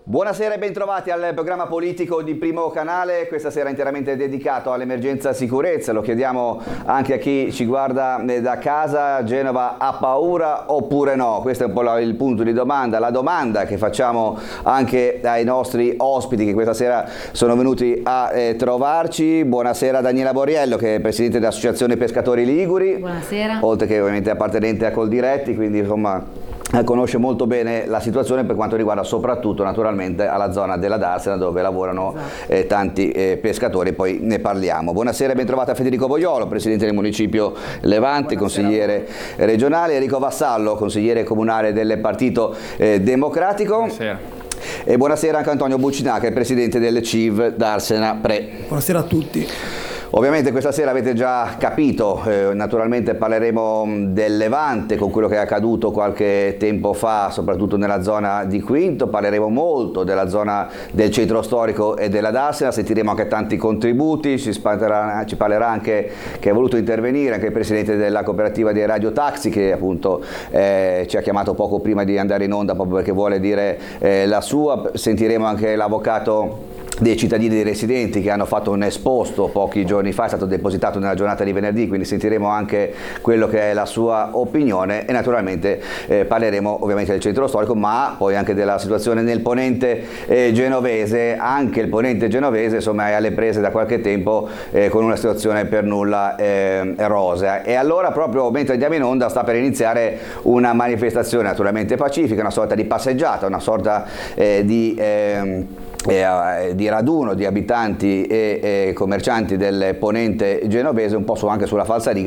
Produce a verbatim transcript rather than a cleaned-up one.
Buonasera e bentrovati al programma politico di Primo Canale, questa sera interamente dedicato all'emergenza sicurezza. Lo chiediamo anche a chi ci guarda da casa: Genova ha paura oppure no? Questo è un po' il punto di domanda, la domanda che facciamo anche ai nostri ospiti che questa sera sono venuti a eh, trovarci. Buonasera Daniela Borriello, che è presidente dell'Associazione Pescatori Liguri. Buonasera. Oltre che ovviamente appartenente a Coldiretti, quindi insomma conosce molto bene la situazione per quanto riguarda soprattutto naturalmente alla zona della Darsena, dove lavorano esatto. eh, tanti eh, pescatori, poi ne parliamo. Buonasera e ben trovata Federico Boiolo, presidente del municipio Levante, buonasera, consigliere regionale, Enrico Vassallo, consigliere comunale del Partito eh, Democratico. Buonasera. E buonasera anche Antonio Buccinà, che è presidente del C I V Darsena Pre. Buonasera a tutti. Ovviamente questa sera avete già capito, eh, naturalmente parleremo del Levante con quello che è accaduto qualche tempo fa, soprattutto nella zona di Quinto. Parleremo molto della zona del centro storico e della Darsena, sentiremo anche tanti contributi, ci, parlerà, ci parlerà anche che ha voluto intervenire anche il presidente della cooperativa dei radiotaxi, che appunto eh, ci ha chiamato poco prima di andare in onda proprio perché vuole dire eh, la sua. Sentiremo anche l'avvocato dei cittadini e dei residenti che hanno fatto un esposto pochi giorni fa, è stato depositato nella giornata di venerdì, quindi sentiremo anche quello che è la sua opinione e naturalmente eh, parleremo ovviamente del centro storico, ma poi anche della situazione nel ponente eh, genovese. Anche il ponente genovese insomma è alle prese da qualche tempo eh, con una situazione per nulla eh, rosea, e allora proprio mentre andiamo in onda sta per iniziare una manifestazione naturalmente pacifica, una sorta di passeggiata, una sorta eh, di eh, Eh, di raduno di abitanti e, e commercianti del ponente genovese, un po' su, anche sulla falsariga,